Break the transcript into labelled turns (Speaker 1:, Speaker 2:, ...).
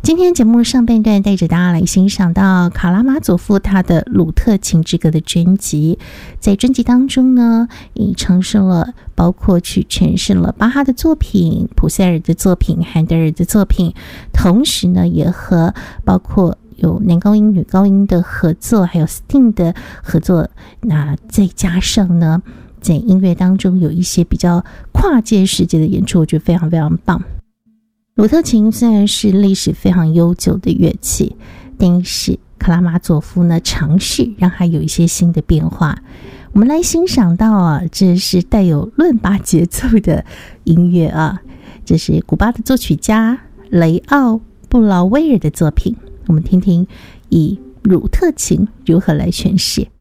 Speaker 1: 今天节目上半段带着大家来欣赏到卡拉马佐夫他的鲁特琴之歌的专辑，在专辑当中呢，也尝试了包括去诠释了巴哈的作品、普塞尔的作品、韩德尔的作品，同时呢，也和包括有男高音、女高音的合作，还有 Sting 的合作，那再加上呢，在音乐当中有一些比较跨界世界的演出，我觉得非常非常棒。鲁特琴虽然是历史非常悠久的乐器，但是卡拉马佐夫呢尝试让它有一些新的变化。我们来欣赏到这是带有伦巴节奏的音乐这是古巴的作曲家雷奥布劳威尔的作品，我们听听以鲁特琴如何来诠释。